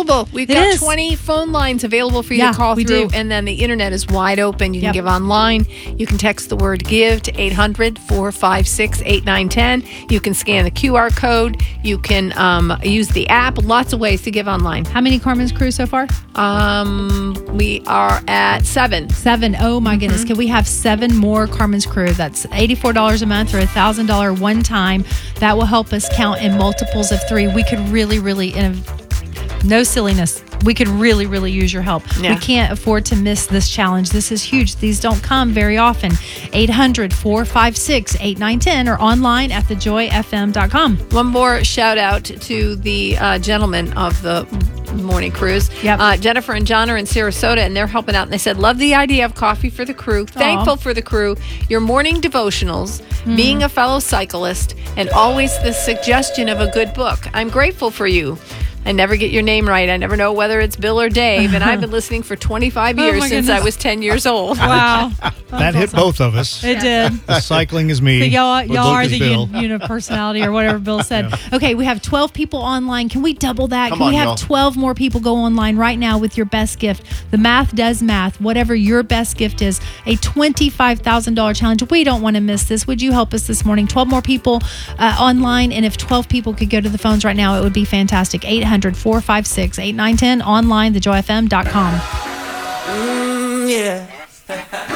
available. We've got 20 phone lines available for you to call through. And then the internet is wide open. You can give online. You can text the word give to 800-456-8910. You can scan the QR code. You can use the app. Lots of ways to give online. How many Carmen's Crew so far? We are at 7. 7. Oh, my goodness. Can we have 7 more Carmen's Crew? That's $84 a month or $1,000 one time. That will help us count in multiples of 3. We could really, no silliness, we could really use your help. We can't afford to miss this challenge. This is huge. These don't come very often. 800-456-8910 or online at thejoyfm.com. One more shout out to the gentlemen of the morning cruise. Jennifer and John are in Sarasota, and they're helping out. And they said, love the idea of coffee for the crew. Thankful for the crew. Your morning devotionals, being a fellow cyclist, and always the suggestion of a good book. I'm grateful for you. I never get your name right. I never know whether it's Bill or Dave, and I've been listening for 25 years since I was 10 years old. Wow. That hit both of us. It did. The cycling is me. So y'all are the Bill. personality or whatever Bill said. Okay, we have 12 people online. Can we double that? Can we have 12 more people go online right now with your best gift? The math does math. Whatever your best gift is, a $25,000 challenge. We don't want to miss this. Would you help us this morning? 12 more people online, and if 12 people could go to the phones right now, it would be fantastic. 800-456-8910 online, thejoyfm.com. Yeah.